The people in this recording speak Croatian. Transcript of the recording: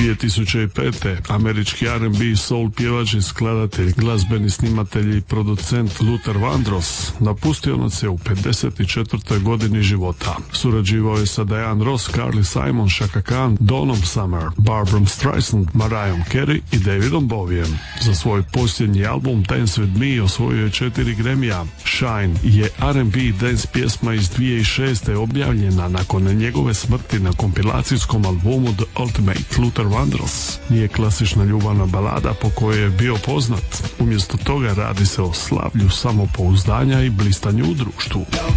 2005. američki R&B soul pjevač i skladatelj, glazbeni snimatelj i producent Luther Vandross napustio nas je u 54. godini života. Surađivao je sa Diana Ross, Carly Simon, Chaka Khan, Donnom Summer, Barbarom Streisand, Mariahom Carey i Davidom Bowiem. Za svoj posljednji album Dance With Me osvojio je 4 Grammyja. Shine je R&B dance pjesma iz 2006. objavljena nakon njegove smrti na kompilacijskom albumu The Ultimate. Luther Vandross nije klasična ljubavna balada po kojoj je bio poznat. Umjesto toga radi se o slavlju samopouzdanja i blistanju u društvu.